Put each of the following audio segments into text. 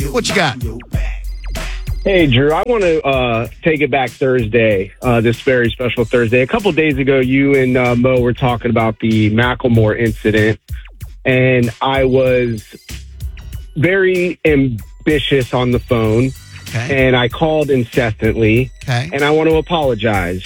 What you got? Hey, Drew, I want to take it back Thursday, this very special Thursday. A couple days ago, you and Mo were talking about the Macklemore incident, and I was very ambitious on the phone, and I called incessantly, and I want to apologize.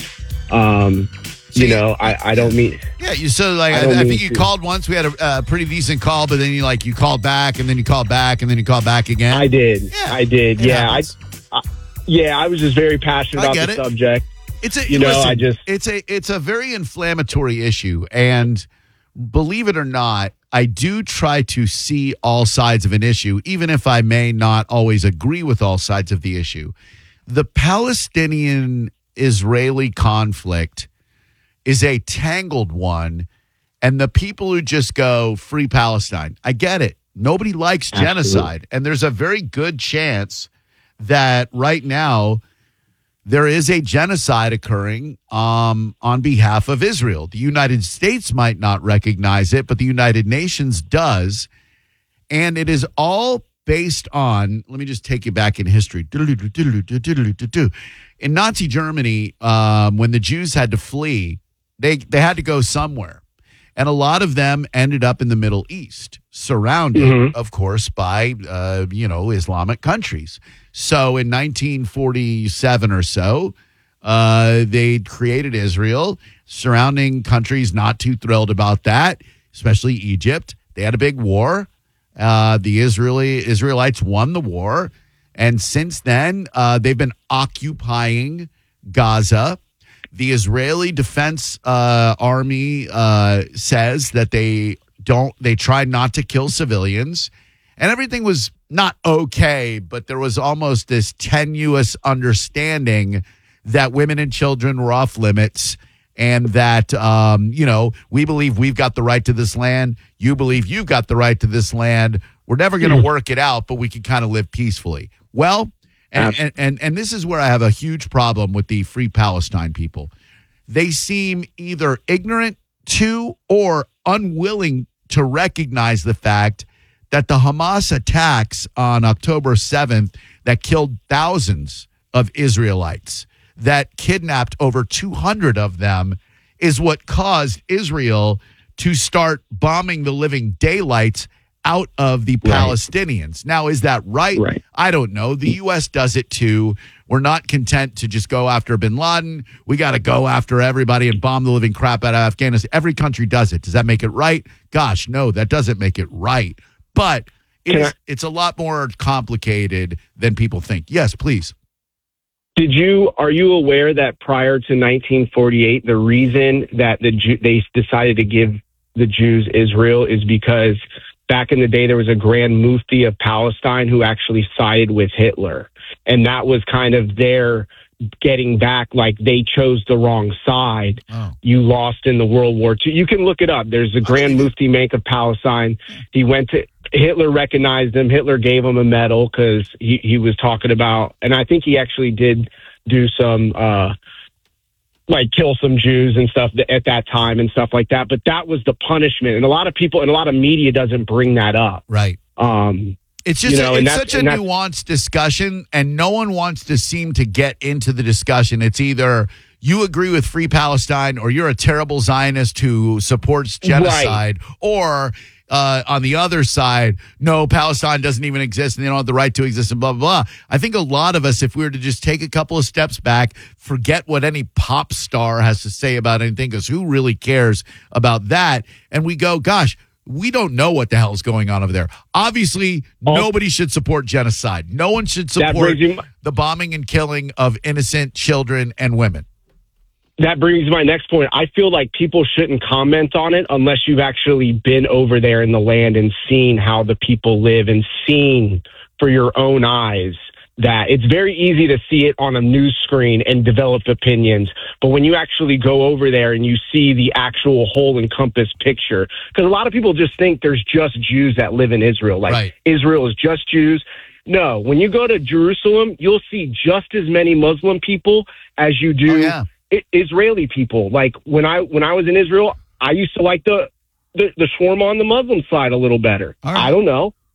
I don't mean... Yeah, I think you called once. We had a pretty decent call, but then you called back, and then you called back, and then you called back again. I did. Yeah, I did. Yeah, I was just very passionate about the subject. It's a very inflammatory issue, and believe it or not, I do try to see all sides of an issue, even if I may not always agree with all sides of the issue. The Palestinian-Israeli conflict is a tangled one, and the people who just go free Palestine, I get it. Nobody likes genocide, and there's a very good chance that right now there is a genocide occurring on behalf of Israel. The United States might not recognize it, but the United Nations does, and it is all based on, let me just take you back in history. In Nazi Germany, when the Jews had to flee, they had to go somewhere. And a lot of them ended up in the Middle East, surrounded, of course, by, Islamic countries. So in 1947 or so, they created Israel. Surrounding countries not too thrilled about that, especially Egypt. They had a big war. The Israelites won the war. And since then, they've been occupying Gaza. The Israeli Defense Army says that they try not to kill civilians, and everything was not okay, but there was almost this tenuous understanding that women and children were off limits, and that we believe we've got the right to this land. You believe you've got the right to this land. We're never going to work it out, but we can kind of live peacefully. Well. And this is where I have a huge problem with the Free Palestine people. They seem either ignorant to or unwilling to recognize the fact that the Hamas attacks on October 7th that killed thousands of Israelites, that kidnapped over 200 of them, is what caused Israel to start bombing the living daylights out of the Palestinians. Now, is that right? I don't know. The U.S. does it too. We're not content to just go after bin Laden. We got to go after everybody and bomb the living crap out of Afghanistan. Every country does it. Does that make it right? Gosh, no, that doesn't make it right. But it's a lot more complicated than people think. Yes, please. Are you aware that prior to 1948, the reason that they decided to give the Jews Israel is because back in the day, there was a Grand Mufti of Palestine who actually sided with Hitler. And that was kind of their getting back, like they chose the wrong side. Oh. You lost in the World War II. You can look it up. There's the Grand Mufti Mank of Palestine. Hitler recognized him. Hitler gave him a medal because he was talking about, and I think he actually did do some, kill some Jews and stuff at that time and stuff like that. But that was the punishment. And a lot of people and a lot of media doesn't bring that up. Right. It's just it's such a nuanced discussion, and no one wants to seem to get into the discussion. It's either you agree with Free Palestine or you're a terrible Zionist who supports genocide, or on the other side, no, Palestine doesn't even exist and they don't have the right to exist and blah, blah, blah. I think a lot of us, if we were to just take a couple of steps back, forget what any pop star has to say about anything, because who really cares about that? And we go, gosh, we don't know what the hell is going on over there. Obviously, nobody should support genocide. No one should support the bombing and killing of innocent children and women. That brings me to my next point. I feel like people shouldn't comment on it unless you've actually been over there in the land and seen how the people live and seen for your own eyes that it's very easy to see it on a news screen and develop opinions. But when you actually go over there and you see the actual whole encompassed picture, because a lot of people just think there's just Jews that live in Israel. Like Israel is just Jews. No, when you go to Jerusalem, you'll see just as many Muslim people as you do Israeli people. Like when I was in Israel, I used to like the shawarma on the Muslim side a little better. Right. I don't know.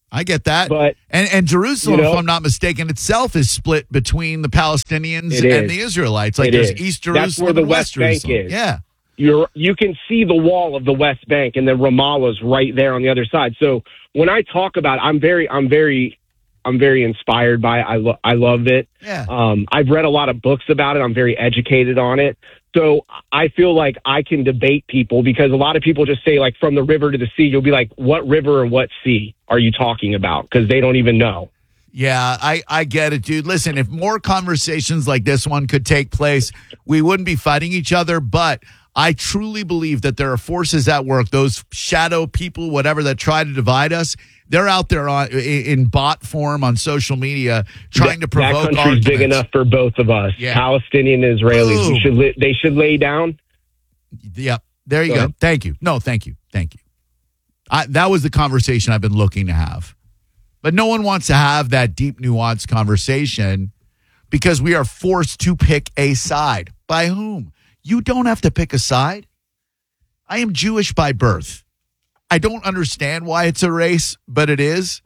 I get that. But and Jerusalem, you know, if I'm not mistaken, itself is split between the Palestinians It and is. the Israelites. Like It there's is. East That's Jerusalem where the and West West Bank Jerusalem. is. Yeah. you can see the wall of the West Bank, and then Ramallah's right there on the other side. So when I talk about it, I'm very inspired by it. I love it. Yeah. I've read a lot of books about it. I'm very educated on it. So I feel like I can debate people, because a lot of people just say, like, from the river to the sea. You'll be like, what river or what sea are you talking about? Because they don't even know. Yeah, I get it, dude. Listen, if more conversations like this one could take place, we wouldn't be fighting each other. But I truly believe that there are forces at work, those shadow people, whatever, that try to divide us. They're out there in bot form on social media trying to provoke that country's arguments. big enough for both of us, Yeah. Palestinian and Israelis. Boom. They should lay down. Yep. There you Go go. ahead. Thank you. No, thank you. Thank you. That was the conversation I've been looking to have. But no one wants to have that deep, nuanced conversation because we are forced to pick a side. By whom? You don't have to pick a side. I am Jewish by birth. I don't understand why it's a race, but it is.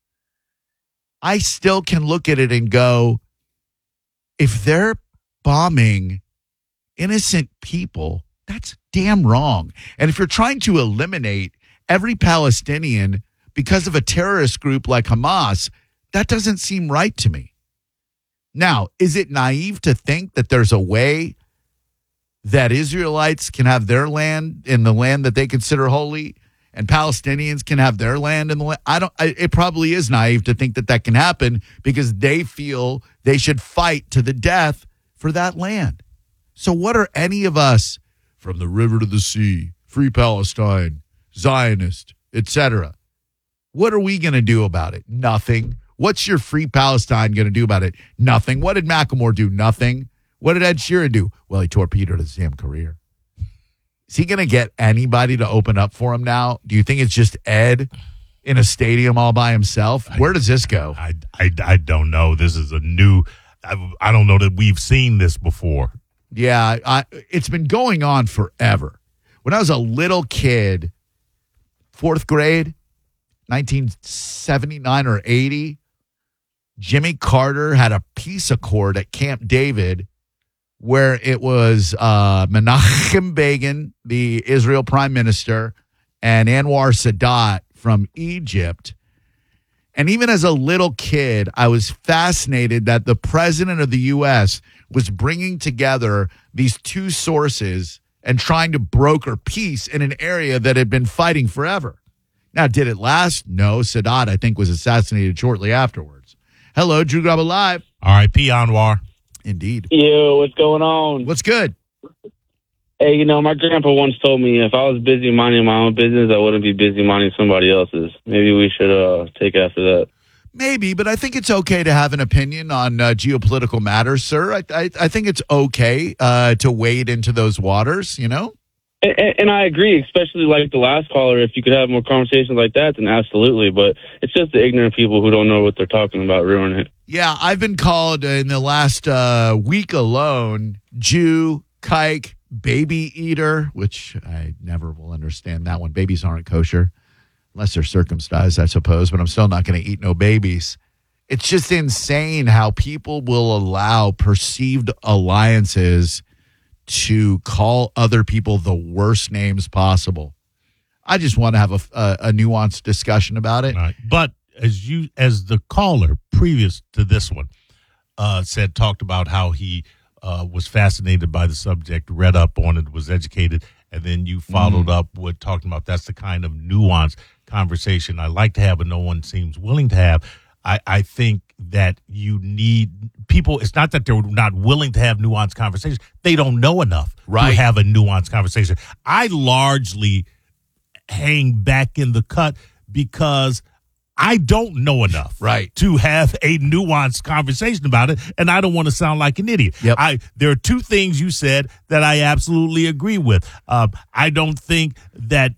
I still can look at it and go, if they're bombing innocent people, that's damn wrong. And if you're trying to eliminate every Palestinian because of a terrorist group like Hamas, that doesn't seem right to me. Now, is it naive to think that there's a way that Israelites can have their land in the land that they consider holy, and Palestinians can have their land in the land? It probably is naive to think that that can happen because they feel they should fight to the death for that land. So what are any of us, from the river to the sea, Free Palestine, Zionist, etc., what are we going to do about it? Nothing. What's your Free Palestine going to do about it? Nothing. What did Macklemore do? Nothing. What did Ed Sheeran do? Well, he torpedoed his damn career. Is he going to get anybody to open up for him now? Do you think it's just Ed in a stadium all by himself? Where does this go? I don't know. This is a new. I don't know that we've seen this before. Yeah, it's been going on forever. When I was a little kid, 4th grade, 1979 or 80, Jimmy Carter had a peace accord at Camp David where it was Menachem Begin, the Israel prime minister, and Anwar Sadat from Egypt. And even as a little kid, I was fascinated that the president of the U.S. was bringing together these two sources and trying to broker peace in an area that had been fighting forever. Now, did it last? No. Sadat, I think, was assassinated shortly afterwards. Hello, Drew Grub Live. R.I.P. Anwar. Indeed. Yo, what's going on? What's good? Hey, my grandpa once told me if I was busy minding my own business, I wouldn't be busy minding somebody else's. Maybe we should take after that. Maybe, but I think it's okay to have an opinion on geopolitical matters, sir. I think it's okay to wade into those waters, you know? And I agree, especially like the last caller. If you could have more conversations like that, then absolutely. But it's just the ignorant people who don't know what they're talking about ruining it. Yeah, I've been called in the last week alone Jew, kike, baby eater, which I never will understand that one. Babies aren't kosher unless they're circumcised, I suppose, but I'm still not going to eat no babies. It's just insane how people will allow perceived alliances to call other people the worst names possible. I just want to have a nuanced discussion about it. Right. But as the caller previous to this one talked about how he was fascinated by the subject, read up on it, was educated, and then you followed up with talking about that's the kind of nuanced conversation I like to have, but no one seems willing to have. I think that you need people. It's not that they're not willing to have nuanced conversations. They don't know enough to have a nuanced conversation. I largely hang back in the cut because I don't know enough to have a nuanced conversation about it, and I don't want to sound like an idiot. Yep. There are two things you said that I absolutely agree with. I don't think that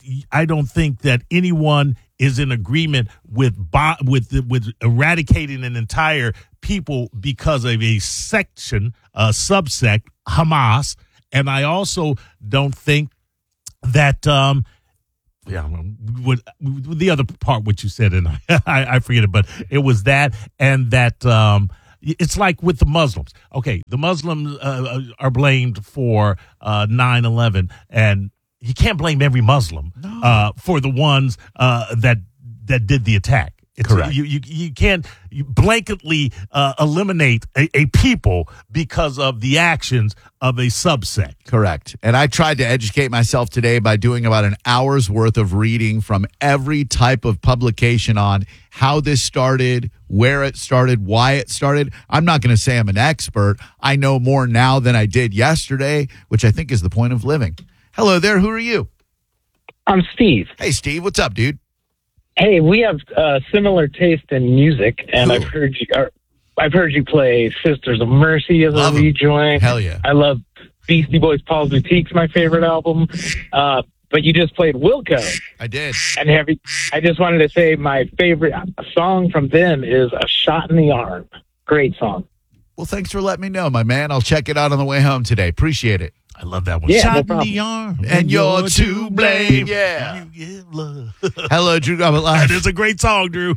anyone is in agreement with eradicating an entire people because of a section, a subsect, Hamas, and I also don't think that with the other part, what you said, and I forget it, but it was that, and that it's like with the Muslims. Okay, the Muslims are blamed for 9/11, and you can't blame every Muslim for the ones that did the attack. Correct. You can't blanketly eliminate a people because of the actions of a subsect. Correct. And I tried to educate myself today by doing about an hour's worth of reading from every type of publication on how this started, where it started, why it started. I'm not going to say I'm an expert. I know more now than I did yesterday, which I think is the point of living. Hello there. Who are you? I'm Steve. Hey, Steve. What's up, dude? Hey, we have similar taste in music, and Cool. I've heard you play Sisters of Mercy as Love a 'em. rejoin. Hell yeah. I love Beastie Boys' Paul's Boutique's my favorite album. But you just played Wilco, I did. and I just wanted to say my favorite song from them is "A Shot in the Arm." Great song. Well, thanks for letting me know, my man. I'll check it out on the way home today. Appreciate it. I love that one. Yeah, Shot no in problem. the arm, And you're to blame. Yeah. You give love. Hello, Drew Gobbett Live. That is a great song, Drew.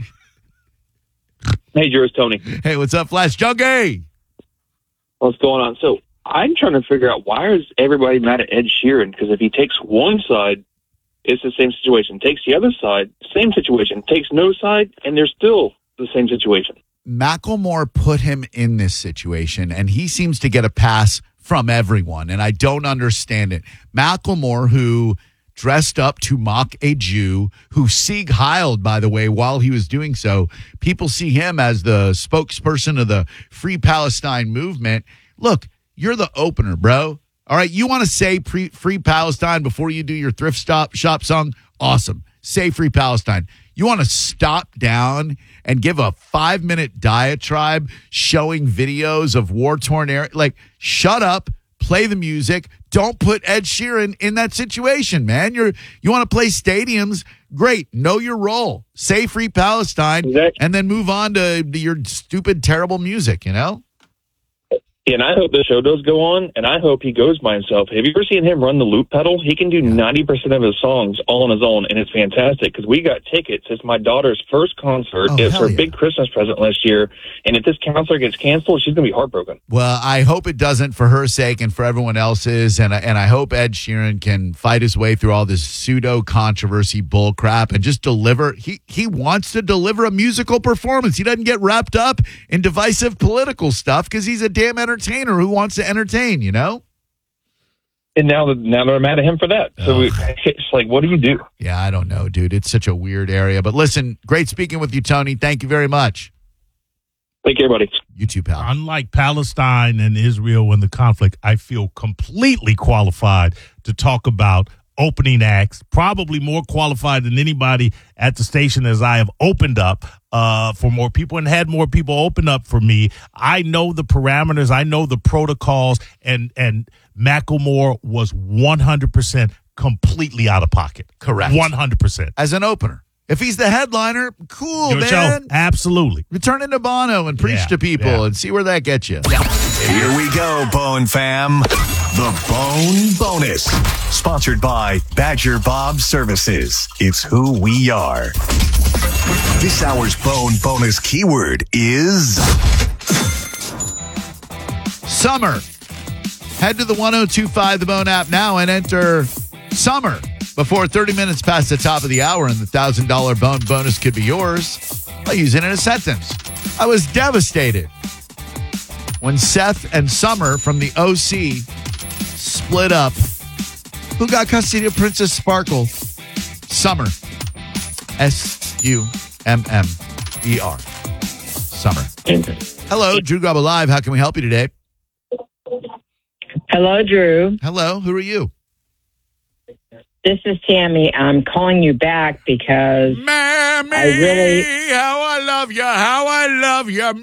Hey, Drew, it's Tony. Hey, what's up, Flash Junkie? What's going on? So I'm trying to figure out why is everybody mad at Ed Sheeran? Because if he takes one side, it's the same situation. Takes the other side, same situation. Takes no side, and they're still the same situation. Macklemore put him in this situation, and he seems to get a pass from everyone, and I don't understand it. Macklemore, who dressed up to mock a Jew, who Sieg Heiled, by the way, while he was doing so. People see him as the spokesperson of the Free Palestine movement. Look, you're the opener, bro. All right, you want to say Free Palestine before you do your thrift shop song? Awesome. Say Free Palestine. You want to stop down and give a 5-minute diatribe showing videos of war-torn areas? Like, shut up, play the music. Don't put Ed Sheeran in that situation, man. You want to play stadiums? Great. Know your role. Say Free Palestine, and then move on to your stupid, terrible music, you know? And I hope the show does go on, and I hope he goes by himself. Have you ever seen him run the loop pedal? He can do 90% of his songs all on his own, and it's fantastic because we got tickets. It's my daughter's first concert. Oh, It's hell her yeah. big Christmas present last year, and if this concert gets canceled, she's going to be heartbroken. Well, I hope it doesn't for her sake and for everyone else's, and I hope Ed Sheeran can fight his way through all this pseudo-controversy bull crap and just deliver. He wants to deliver a musical performance. He doesn't get wrapped up in divisive political stuff because he's a damn entertainer who wants to entertain, you know? And now they're mad at him for that. So it's like, what do you do? Yeah, I don't know, dude. It's such a weird area. But listen, great speaking with you, Tony. Thank you very much. Take care, buddy. You too, pal. Unlike Palestine and Israel and the conflict, I feel completely qualified to talk about opening acts, probably more qualified than anybody at the station as I have opened up for more people and had more people open up for me. I know the parameters. I know the protocols, and Macklemore was 100% completely out of pocket. Correct. 100%. As an opener. If he's the headliner, cool, Your man. show, absolutely. Return into Bono and preach Yeah, to people yeah. and see where that gets you. Here we go, Bone Fam. The Bone Bonus. Sponsored by Badger Bob Services. It's who we are. This hour's Bone Bonus keyword is Summer. Head to the 1025 The Bone app now and enter summer before 30 minutes past the top of the hour, and the $1,000 Bone bonus could be yours by using it in a sentence. I was devastated when Seth and Summer from the OC split up. Who got custody of Princess Sparkle? Summer. S-U-M-M-E-R. Summer. Hello, Drew Gobbett Live. How can we help you today? Hello, Drew. Hello, who are you? This is Tammy. I'm calling you back because Mammy, I really- how I love you,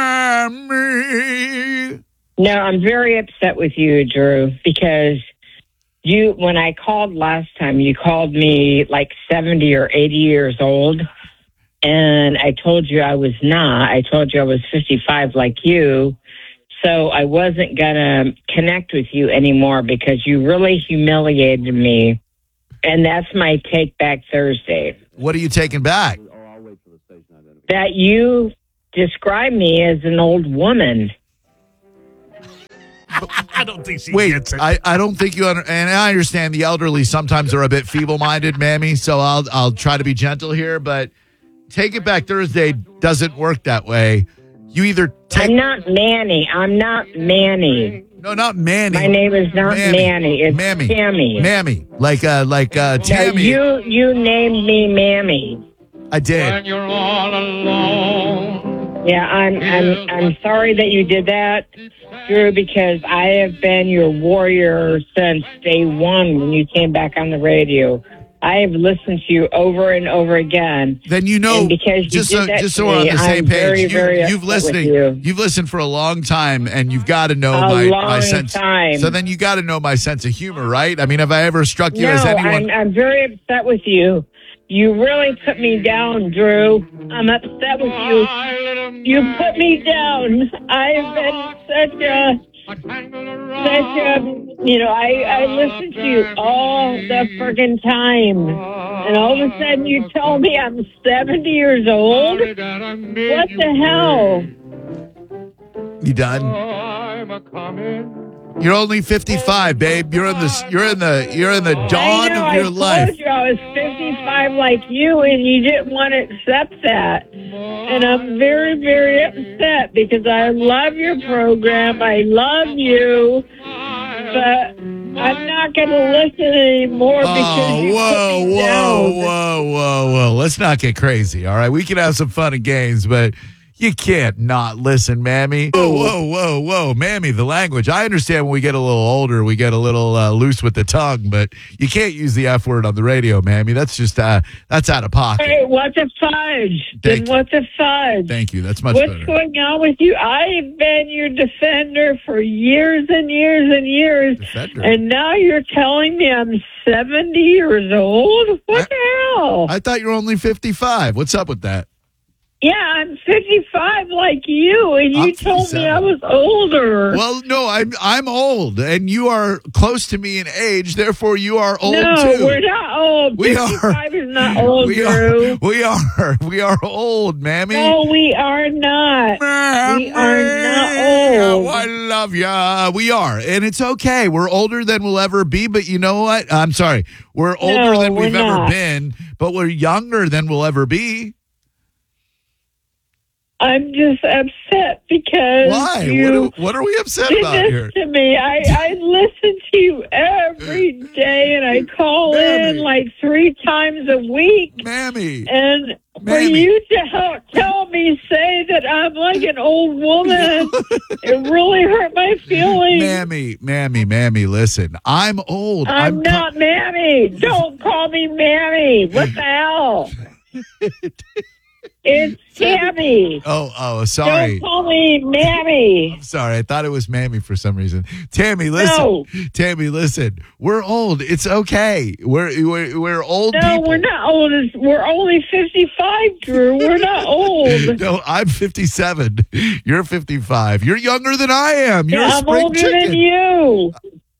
Mammy. no, I'm very upset with you, Drew, because when I called last time, you called me like 70 or 80 years old, and I told you I was not. I told you I was 55 like you, so I wasn't going to connect with you anymore because you really humiliated me and that's my Take Back Thursday. What are you taking back? That you describe me as an old woman. I don't think she Wait, gets it. I don't think you and I understand the elderly sometimes are a bit feeble-minded, Mammy, so I'll try to be gentle here, but Take It Back Thursday doesn't work that way. You either take... I'm not Manny. I'm not Manny. No, not Manny. My name is not Manny. It's Mammy. Tammy. Mammy. Like Tammy. You named me Mammy. I did. When you're all alone. Yeah, I'm sorry that you did that, Drew, because I have been your warrior since day one when you came back on the radio. I have listened to you over and over again. Then you know, and because just you did that so to we're on me, the same I'm page, very you've upset listening. with you. You've listened for a long time, and you've got to know A my long sense. time. So then you got to know my sense of humor, right? I mean, have I ever struck you as anyone? I'm very upset with you. You really put me down, Drew. I'm upset with you. You put me down. I've been such a, I listen to you all the friggin' time. And all of a sudden you tell me I'm 70 years old? What the hell? You done? You're only 55, babe. You're in the dawn of your life. I told you I was 55 like you, and you didn't want to accept that. And I'm very, very upset because I love your program. I love you, but I'm not going to listen anymore because you put me down. Whoa. Let's not get crazy, all right? We can have some fun and games, but you can't not listen, Mammy. Whoa, Mammy, the language. I understand when we get a little older, we get a little loose with the tongue, but you can't use the F word on the radio, Mammy. That's just, that's out of pocket. Hey, what the fudge? Then what the fudge? Thank you. That's much What's better. going on with you? I've been your defender for years and years and years. Defender? And now you're telling me I'm 70 years old? What the hell? I thought you were only 55. What's up with that? Yeah, I'm 55 like you, and you I'm told me 57. I was older. Well, no, I'm old, and you are close to me in age. Therefore, you are old no, too. we're not old. We 55 is not old, Drew. We are old, Mammy. No, we are not. Mammy, We are not old. Oh, I love ya. We are, and it's okay. We're older than we'll ever be, but you know what? I'm sorry. We're older than we've ever been, but we're younger than we'll ever be. I'm just upset because Why? you What are we upset did about this here? to me. I listen to you every day, and I call in like 3 times a week. Mammy. And for Mammy. you to tell me, say that I'm like an old woman, it really hurt my feelings. Mammy, listen. I'm old. I'm not Mammy. Don't call me Mammy. What the hell? It's Tammy. Oh, sorry. Don't call me Mammy. I'm sorry. I thought it was Mammy for some reason. Tammy, listen. No. Tammy, listen. We're old. It's okay. We're old No, people. we're not old. We're only 55, Drew. We're not old. No, I'm 57. You're 55. You're younger than I am. You're a I'm spring older chicken. than you.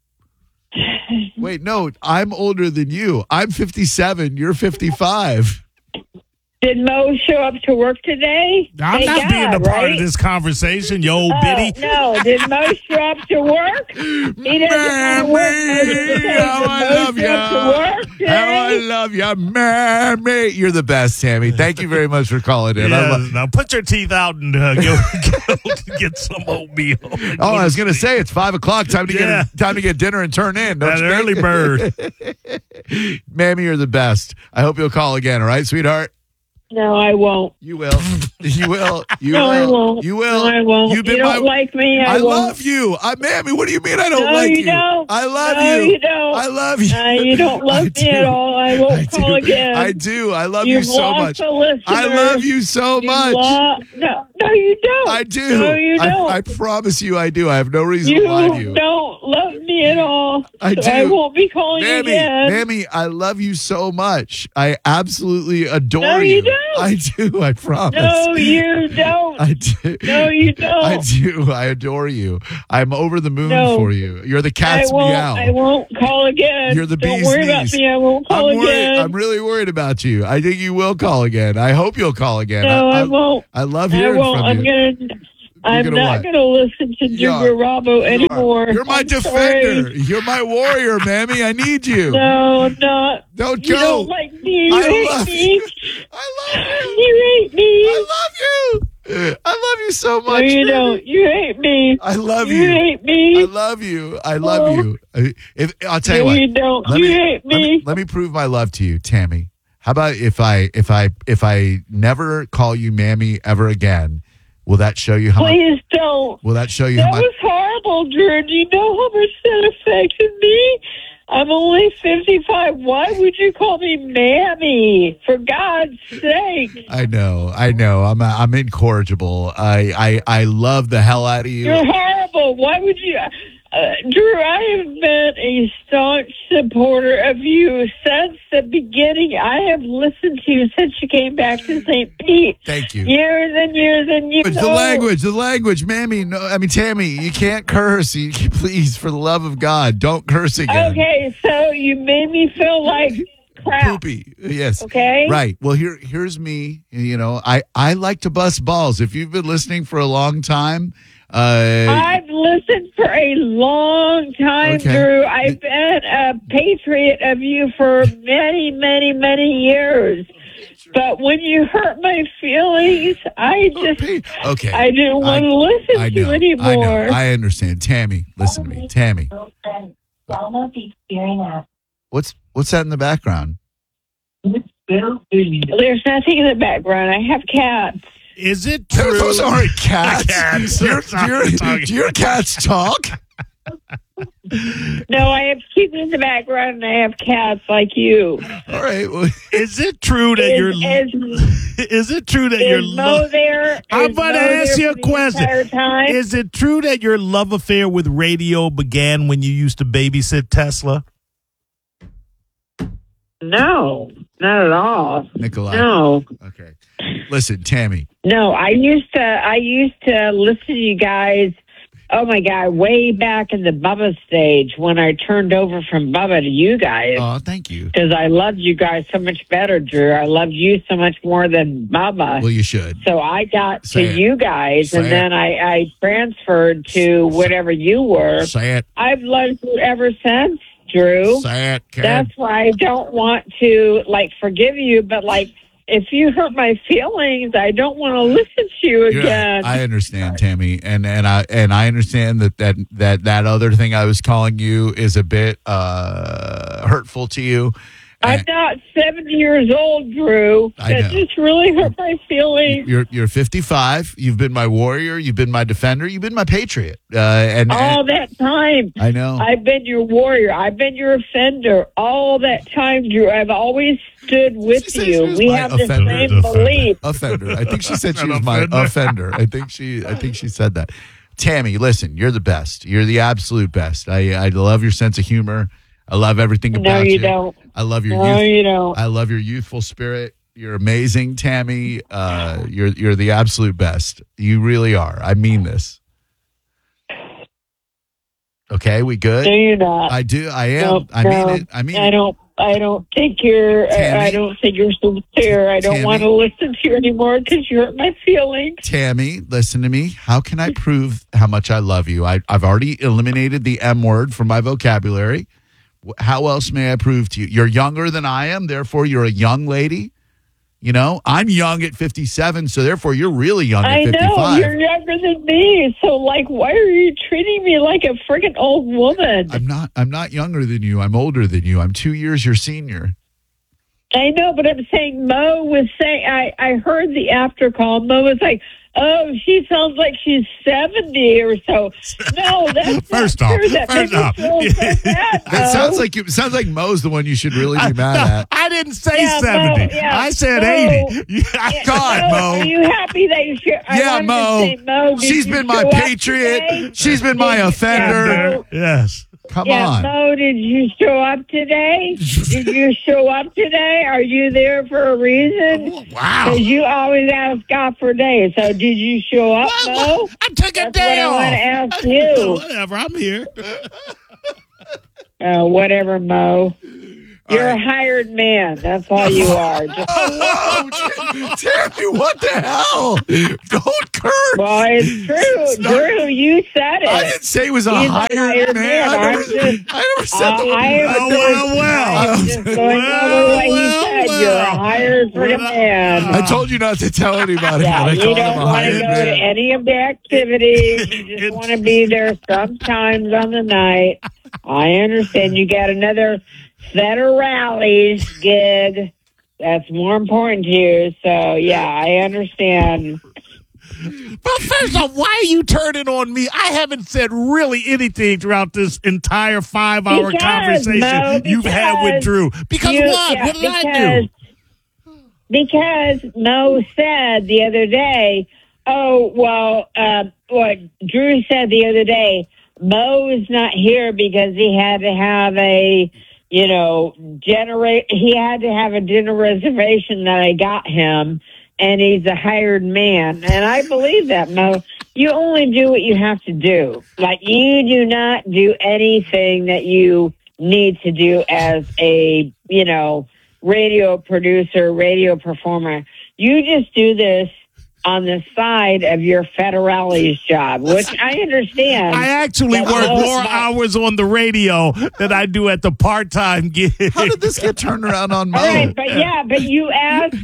Wait, no, I'm older than you. I'm 57. You're 55. Did Mo show up to work today? I'm Thank not being God, a part right? of this conversation, you old bitty. No, did Mo show up to work? He doesn't want to work. How I love you. How I love you, Mammy. You're the best, Tammy. Thank you very much for calling in. Yeah, now put your teeth out and get some oatmeal. Oh, I was going to say it's 5 o'clock. Time to get dinner and turn in. Don't That you early bird. Mammy, you're the best. I hope you'll call again. All right, sweetheart. No, I won't. You will. You will. You No, will. I won't. You will. No, I won't. You've been You don't like me. I won't. love you. Mammy, what do you mean I don't No, like you? you don't. I love No, you. you don't. I love you. You don't love me at all. I won't call again. I do. I love you You've so lost much. a listener. I love you so much. No, you don't. I do. No, you don't. I promise you I do. I have no reason You to lie to you. don't love me me at all. I so do. I won't be calling Mammy, again. Mammy, I love you so much. I absolutely adore No, you don't. I do. I promise. No, you don't. I do. No, you don't. I do. I adore you. I'm over the moon No. for you. You're the cat's meow. I won't call again. You're the Don't bee's worry about knees. me. I won't call I'm worried. again. I'm really worried about you. I think you will call again. I hope you'll call again. No, I won't. I love I hearing won't. from I'm you. gonna. I'm gonna not what? going to listen to You are. Drew Garabo anymore. You're my I'm defender. sorry. You're my warrior, Mammy. I need you. No, I'm not. Don't You go. don't like me. You I hate love me. you. I love you. You hate me. I love you. I love you so No, much. you Mammy. don't. You hate me. I love You you. hate me. I love you. I love you. If I'll tell you No, what. you don't. Let You me- hate me. Let me prove my love to you, Tammy. How about if I never call you Mammy ever again? Will that show you how much? Please don't. Will that show you That how much? was horrible, Drew. Do you know how much that affected me? I'm only 55. Why would you call me Mammy? For God's sake. I know. I'm incorrigible. I love the hell out of you. You're horrible. Why would you? Drew, I have been a staunch supporter of you since the beginning. I have listened to you since you came back to St. Pete. Thank you. Years and years and years. It's the language, Mammy. No, I mean Tammy. You can't curse. Please, for the love of God, don't curse again. Okay, so you made me feel like crap. Poopy. Yes. Okay. Right. Well, here's me. You know, I like to bust balls. If you've been listening for a long time. I've listened for a long time, Okay. Drew. I've been a patriot of you for many, many, many years. But when you hurt my feelings, I didn't want to listen to you anymore. I know. I understand. Tammy, listen to me. Tammy. What's that in the background? There's nothing in the background. I have cats. Is it true? Those aren't cats. Cats. Do your cats talk? No, I have chickens in the background, and I have cats like you. All right. Well, is it true that you're? Is it true that you're? Mo there? I'm about to ask you a the question. entire time? Is it true that your love affair with radio began when you used to babysit Tesla? No, not at all. Nikolai. No. Okay. Listen, Tammy. No, I used to listen to you guys. Oh my God, way back in the Bubba stage when I turned over from Bubba to you guys. Oh, thank you. Because I loved you guys so much better, Drew. I loved you so much more than Bubba. Well, you should. So I got Say to it. you guys, Say and it. then I transferred to whatever you were. Say it. I've loved you ever since, Drew. Say it, Karen. That's why I don't want to forgive you, but if you hurt my feelings, I don't want to listen to you again. I understand, Tammy, and I understand that other thing I was calling you is a bit hurtful to you. I'm not 70 years old, Drew. I That know. just really hurt my feelings. You're 55. You've been my warrior. You've been my defender. You've been my patriot. And All that time. I know. I've been your warrior. I've been your offender. All that time, Drew. I've always stood with you. We my have the offender. same belief. Offender. I think she said she An was my offender. offender. I think she said that. Tammy, listen, you're the best. You're the absolute best. I love your sense of humor. I love everything about No, you you. don't. I love your No, youth. you don't. I love your youthful spirit. You're amazing, Tammy. You're the absolute best. You really are. I mean this. Okay, we good? No, you're not. I do. I am. No, I no, mean it. I mean I it. don't. I don't think you're. Tammy? I don't think you're sincere. I don't Tammy? want to listen to you anymore because you hurt my feelings. Tammy, listen to me. How can I prove how much I love you? I've already eliminated the M word from my vocabulary. How else may I prove to you? You're younger than I am, therefore you're a young lady. You know, I'm young at 57, so therefore you're really young at I 55. know you're younger than me, so why are you treating me like a friggin' old woman? I'm not younger than you. I'm older than you. I'm 2 years your senior. I know, but I'm saying Mo was saying. I heard the after call. Mo was like, "Oh, she sounds like she's 70 or so." No, that's First not off, true. That first made me off. feel so bad, It sounds like Mo's the one you should really be mad at. I didn't say Yeah, 70. Mo, yeah, I said Mo. 80. God, Mo, Mo. are you happy that you share? I Yeah, wanted Mo. to say, Mo, did She's you been my show up patriot. today? She's been my Yeah, offender. Mo. Yes. Come Yeah, on. Mo, did you show up today? Did you show up today? Are you there for a reason? Wow. Because you always ask God for days. So did you show up, Mo? I took a That's day what off. I want to ask you. Whatever, I'm here. Whatever, Mo. You're right. a hired man. That's all you are. Just, Oh, Tammy, what the hell? Don't curse. well, it's true. Drew, you said it. I didn't say he was a He's a hired hired man. man. I never said that. I'm just going over what he said. You're a hired freaking man. I told you not to tell anybody. Yeah, but I you called him don't a want to hired go man. to any of the activities. You just want to be there sometimes on the night. I understand you got another Federales gig. That's more important to you. So, yeah, I understand. But first off, why are you turning on me? I haven't said really anything throughout this entire 5-hour conversation Mo, you've had with Drew. Because what? Yeah, What did I do? Because Mo said the other day, what Drew said the other day, Mo is not here because he had to have he had to have a dinner reservation that I got him, and he's a hired man. And I believe that, Mo. You only do what you have to do. Like, you do not do anything that you need to do as a, radio producer, radio performer. You just do this on the side of your Federales job, which I understand. I actually work more hours on the radio than I do at the part-time gig. How did this get turned around on Mo? All right, but you asked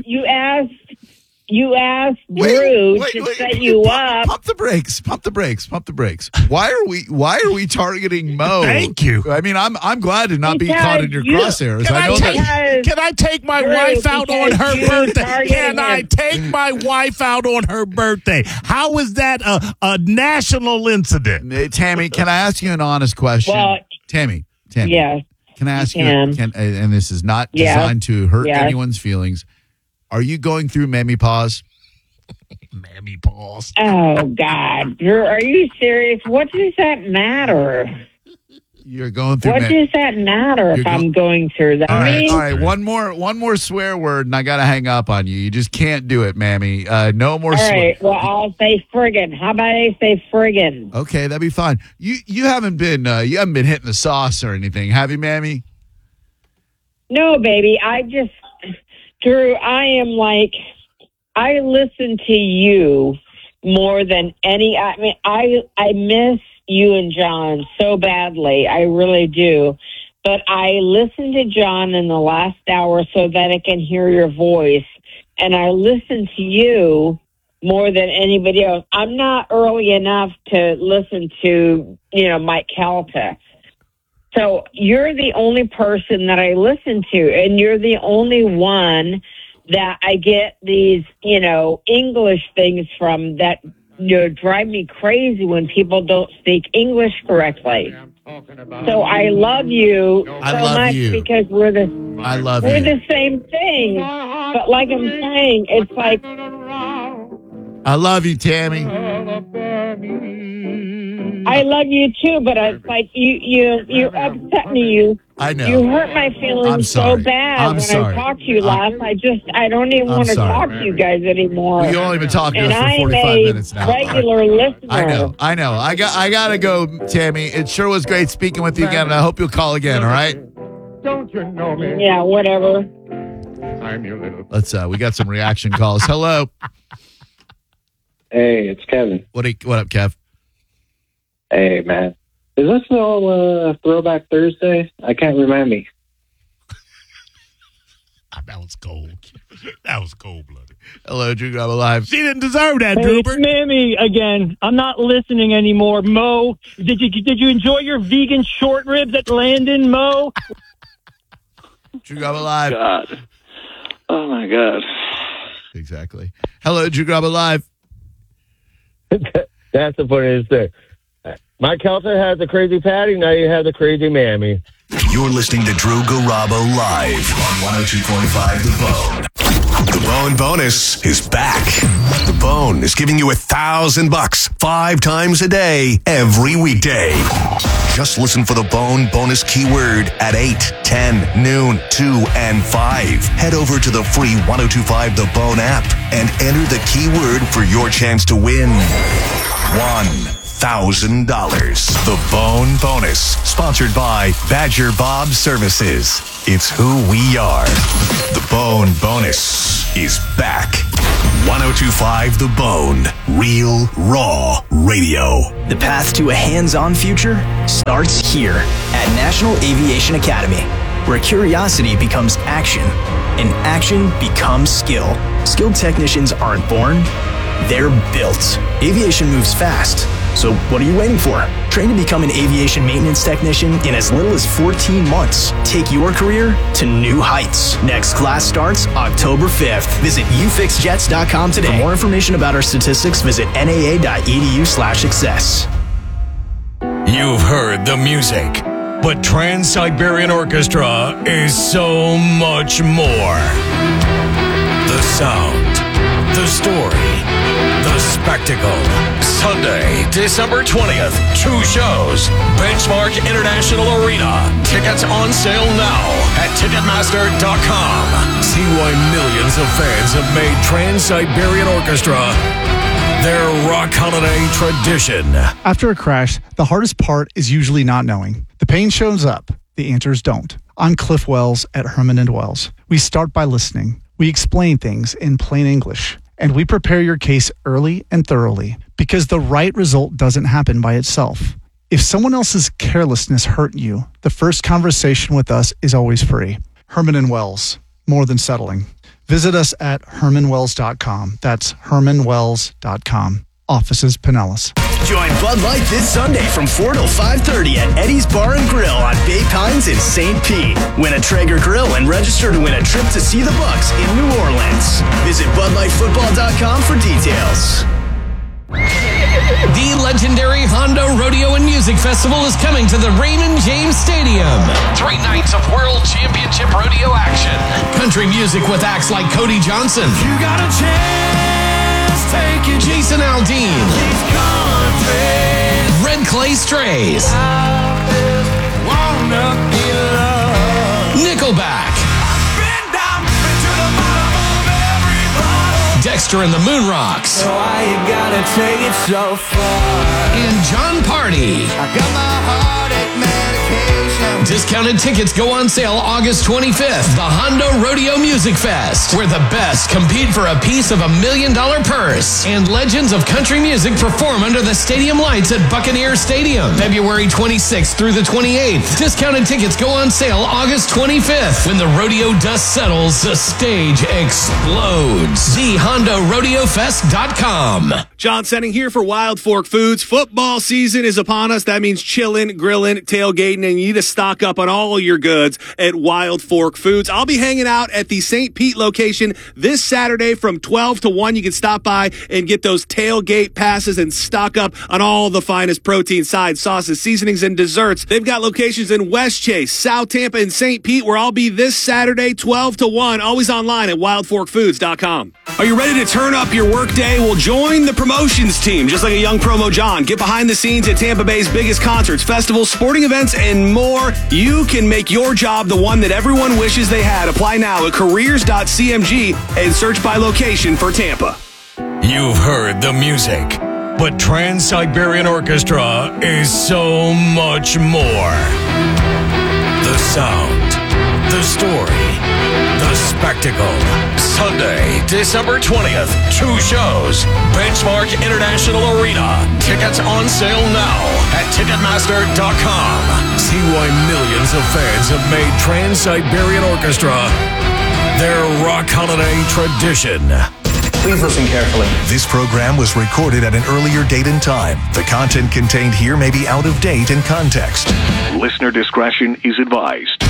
Drew to set you up. Pump the brakes. Why are we targeting Mo? Thank you. I mean, I'm glad to not be Because caught in your crosshairs. Can I know that. Can I take my Drew, wife out on her because birthday? you Can I targeted take my wife out on her birthday? How is that a national incident? Tammy, can I ask you an honest question? Well, Tammy. yes. Can I ask you? can. And this is not Yes. designed to hurt Yes. anyone's feelings. Are you going through mammy pause? Mammy pause. Oh, God. Drew, are you serious? What does that matter? You're going through. What does that matter if You're I'm going through that? All I right, mean, all right. One more swear word, and I got to hang up on you. You just can't do it, mammy. No more. all right. Well, I'll say friggin'. How about I say friggin'? Okay, that'd be fine. You haven't been hitting the sauce or anything, have you, mammy? No, baby. Drew, I listen to you more than any. I mean, I miss you and John so badly. I really do. But I listen to John in the last hour so that I can hear your voice. And I listen to you more than anybody else. I'm not early enough to listen to, Mike Calta. So you're the only person that I listen to, and you're the only one that I get these, English things from that drive me crazy when people don't speak English correctly. So I love you much because we're the same thing. But like I'm saying, it's like I love you, Tammy. I love you too, but it's like you upset me. I know. You hurt my feelings I'm so sorry. bad I'm when sorry. I talked to you last. I don't even want to sorry. talk to you guys anymore. You've only been talking to and us for I'm 45 a minutes now. regular listener. I know. I gotta go, Tammy. It sure was great speaking with you again, and I hope you'll call again. All right. Don't you know me? Yeah, whatever. I'm your little. Let's. We got some reaction calls. Hello. Hey, it's Kevin. What up, Kev? Hey, man. Is this still Throwback Thursday? I can't remember. That was cold. That was cold-blooded. Hello, Drew Grab Alive. She didn't deserve that, Hey, Drooper. it's Mammy again. I'm not listening anymore. Mo, did you enjoy your vegan short ribs at Landon, Mo? Drew Grab Alive. God. Oh, my God. Exactly. Hello, Drew Grab Alive. That's the funniest thing. Mike Kelter has the crazy Patty, now you have the crazy Mammy. You're listening to Drew Garabo live on 102.5 The Bone. The Bone Bonus is back. The Bone is giving you $1,000 5 times a day, every weekday. Just listen for the Bone bonus keyword at 8, 10, noon, 2, and 5. Head over to the free 1025 The Bone app and enter the keyword for your chance to win $1,000. The Bone bonus, sponsored by Badger Bob Services. It's who we are. The Bone bonus is back. 1025 The Bone, real, raw radio. The path to a hands-on future starts here at National Aviation Academy, where curiosity becomes action and action becomes skill. Skilled technicians aren't born, they're built. Aviation moves fast, so what are you waiting for? Train to become an aviation maintenance technician in as little as 14 months. Take your career to new heights. Next class starts October 5th. Visit ufixjets.com today. For more information about our statistics, visit naa.edu/success. You've heard the music, but Trans-Siberian Orchestra is so much more. The sound, the story, the spectacle. Sunday, December 20th, 2 shows. Benchmark International Arena. Tickets on sale now at Ticketmaster.com. See why millions of fans have made Trans-Siberian Orchestra their rock holiday tradition. After a crash, the hardest part is usually not knowing. The pain shows up, the answers don't. I'm Cliff Wells at Herman & Wells. We start by listening. We explain things in plain English. And we prepare your case early and thoroughly, because the right result doesn't happen by itself. If someone else's carelessness hurt you, the first conversation with us is always free. Herman & Wells, more than settling. Visit us at hermanwells.com. That's hermanwells.com. Offices Pinellas. Join Bud Light this Sunday from 4 till 5:30 at Eddie's Bar and Grill on Bay Pines in St. Pete. Win a Traeger grill and register to win a trip to see the Bucks in New Orleans. Visit BudLightFootball.com for details. The legendary Honda Rodeo and Music Festival is coming to the Raymond James Stadium. 3 nights of World Championship Rodeo action. Country music with acts like Cody Johnson. You got a chance, take it. Jason Aldean. Red Clay Strays. Nickelback. Dexter and the Moon Rocks. So why you gotta take it so far? And John Party. I got my heartache medication. Discounted tickets go on sale August 25th. The Honda Rodeo Music Fest, where the best compete for a piece of $1 million purse. And legends of country music perform under the stadium lights at Buccaneer Stadium, February 26th through the 28th. Discounted tickets go on sale August 25th. When the rodeo dust settles, the stage explodes. HondaRodeoFest.com. John Setting here for Wild Fork Foods. Football season is upon us. That means chilling, grilling, tailgating, and you need to stock up on all your goods at Wild Fork Foods. I'll be hanging out at the St. Pete location this Saturday from 12 to 1. You can stop by and get those tailgate passes and stock up on all the finest protein, sides, sauces, seasonings, and desserts. They've got locations in West Chase, South Tampa, and St. Pete, where I'll be this Saturday, 12 to 1. Always online at wildforkfoods.com. Are you ready to turn up your workday? Well, join the promotions team. Just like a young promo John, get behind the scenes at Tampa Bay's biggest concerts, festivals, sporting events, and more. You can make your job the one that everyone wishes they had. Apply now at careers.cmg and search by location for Tampa. You've heard the music, but Trans-Siberian Orchestra is so much more. The sound, the story, the spectacle. Sunday, December 20th, 2 shows. Benchmark International Arena. Tickets on sale now at Ticketmaster.com. See why millions of fans have made Trans-Siberian Orchestra their rock holiday tradition. Please listen carefully. This program was recorded at an earlier date and time. The content contained here may be out of date in context. Listener discretion is advised.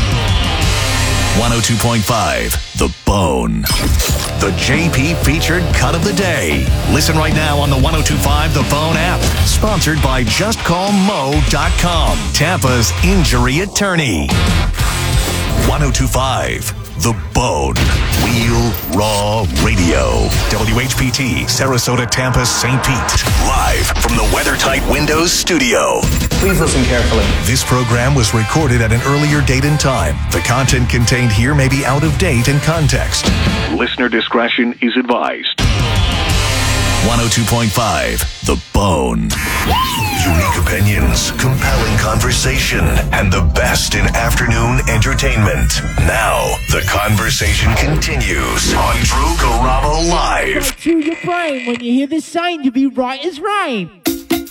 102.5, The Bone. The JP featured cut of the day. Listen right now on the 102.5 The Bone app. Sponsored by JustCallMo.com, Tampa's injury attorney. 102.5 The Bone. Real Raw Radio. WHPT, Sarasota, Tampa, St. Pete. Live from the WeatherTight Windows studio. Please listen carefully. This program was recorded at an earlier date and time. The content contained here may be out of date in context. Listener discretion is advised. 102.5 The Bone. Unique opinions, compelling conversation, and the best in afternoon entertainment. Now, the conversation continues on Drew Garabo Live. To your brain, when you hear this saying, you be right as rain.